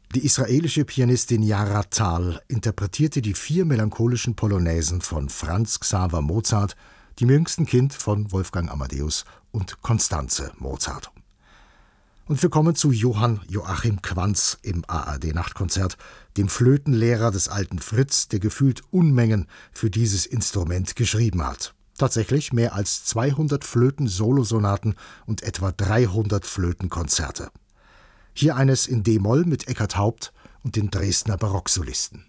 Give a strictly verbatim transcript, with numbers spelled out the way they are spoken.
Die israelische Pianistin Yara Tal interpretierte die vier melancholischen Polonaisen von Franz Xaver Mozart, dem jüngsten Kind von Wolfgang Amadeus und Constanze Mozart. Und wir kommen zu Johann Joachim Quanz im A R D-Nachtkonzert, dem Flötenlehrer des alten Fritz, der gefühlt Unmengen für dieses Instrument geschrieben hat. Tatsächlich mehr als zweihundert Flöten-Solosonaten und etwa dreihundert Flötenkonzerte. Hier eines in D-Moll mit Eckart Haupt und den Dresdner Barocksolisten.